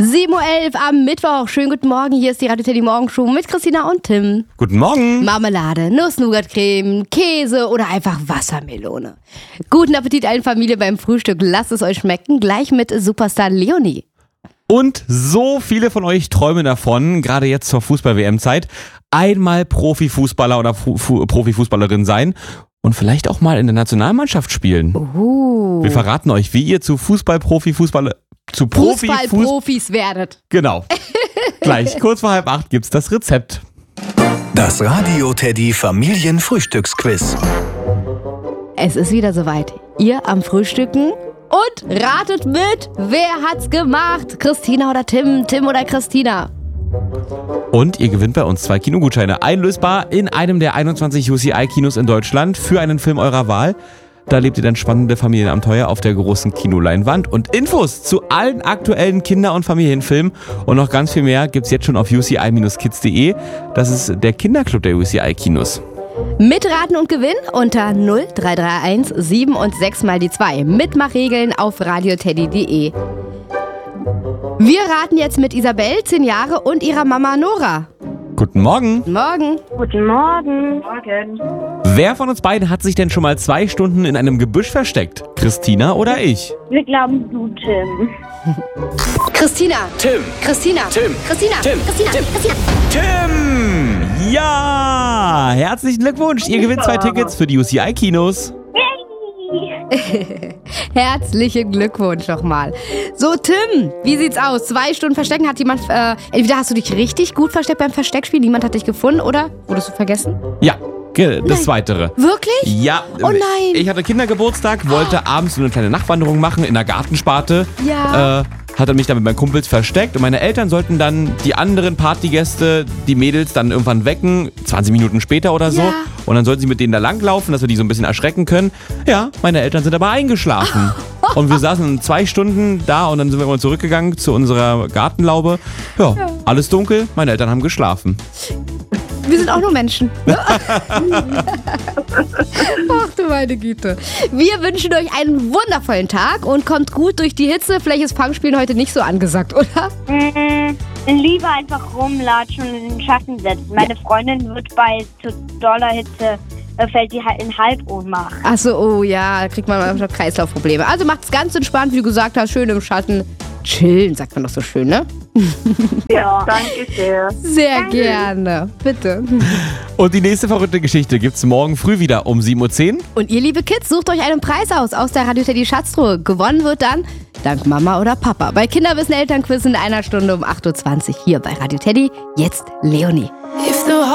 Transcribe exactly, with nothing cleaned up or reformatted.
sieben Uhr elf am Mittwoch. Schönen guten Morgen. Hier ist die Radio Teddy Morgenshow mit Christina und Tim. Guten Morgen. Marmelade, Nuss-Nougat-Creme, Käse oder einfach Wassermelone. Guten Appetit allen Familie beim Frühstück. Lasst es euch schmecken. Gleich mit Superstar Leonie. Und so viele von euch träumen davon, gerade jetzt zur Fußball-W M-Zeit, einmal Profifußballer oder Fu- Fu- Profifußballerin sein und vielleicht auch mal in der Nationalmannschaft spielen. Uh. Wir verraten euch, wie ihr zu Fußball-Profi, Fußballer, zu Profi, Fuß- Fußballprofis werdet. Genau. Gleich kurz vor halb acht gibt's das Rezept. Das Radio Teddy Familienfrühstücksquiz. Es ist wieder soweit. Ihr am Frühstücken und ratet mit, wer hat's gemacht? Christina oder Tim? Tim oder Christina? Und ihr gewinnt bei uns zwei Kinogutscheine, einlösbar in einem der einundzwanzig U C I-Kinos in Deutschland für einen Film eurer Wahl. Da lebt ihr dann spannende Familienabenteuer auf der großen Kinoleinwand. Und Infos zu allen aktuellen Kinder- und Familienfilmen und noch ganz viel mehr gibt's jetzt schon auf u c i Bindestrich kids punkt de. Das ist der Kinderclub der U C I-Kinos. Mitraten und Gewinn unter null drei drei eins sieben und sechs mal die zwei. Mitmachregeln auf radioteddy punkt de. Wir raten jetzt mit Isabel, zehn Jahre, und ihrer Mama Nora. Guten Morgen. Morgen. Guten Morgen. Morgen. Wer von uns beiden hat sich denn schon mal zwei Stunden in einem Gebüsch versteckt? Christina oder ich? Wir glauben du, Tim. Christina. Tim. Christina. Tim. Christina. Tim. Christina. Tim. Christina. Tim! Ja! Herzlichen Glückwunsch. Ihr gewinnt zwei Tickets für die U C I-Kinos. Herzlichen Glückwunsch nochmal. So, Tim, wie sieht's aus? Zwei Stunden Verstecken, hat jemand, äh, entweder hast du dich richtig gut versteckt beim Versteckspiel, niemand hat dich gefunden, oder wurdest du vergessen? Ja, ge- das Zweitere. Wirklich? Ja. Oh nein. Ich hatte Kindergeburtstag, wollte abends so eine kleine Nachtwanderung machen in der Gartensparte. Ja. Äh, hatte mich dann mit meinen Kumpels versteckt und meine Eltern sollten dann die anderen Partygäste, die Mädels, dann irgendwann wecken, zwanzig Minuten später oder so. Ja. Und dann sollten sie mit denen da langlaufen, dass wir die so ein bisschen erschrecken können. Ja, meine Eltern sind aber eingeschlafen. Und wir saßen zwei Stunden da und dann sind wir immer zurückgegangen zu unserer Gartenlaube. Ja, ja, alles dunkel, meine Eltern haben geschlafen. Wir sind auch nur Menschen. Ne? Ach du meine Güte. Wir wünschen euch einen wundervollen Tag und kommt gut durch die Hitze. Vielleicht ist Fangspielen heute nicht so angesagt, oder? Mm, lieber einfach rumlatschen und in den Schatten setzen. Meine Freundin wird bei zu doller Hitze, äh, fällt die halt in Halbohnmacht. Achso, oh ja, da kriegt man manchmal Kreislaufprobleme. Also macht's ganz entspannt, wie du gesagt hast, schön im Schatten. Chillen, sagt man doch so schön, ne? Ja, danke sehr. Sehr gerne. Bitte. Und die nächste verrückte Geschichte gibt's morgen früh wieder um sieben Uhr zehn. Und ihr, liebe Kids, sucht euch einen Preis aus aus der Radio Teddy Schatztruhe. Gewonnen wird dann dank Mama oder Papa. Bei Kinderwissen Elternquiz in einer Stunde um acht Uhr zwanzig hier bei Radio Teddy. Jetzt Leonie.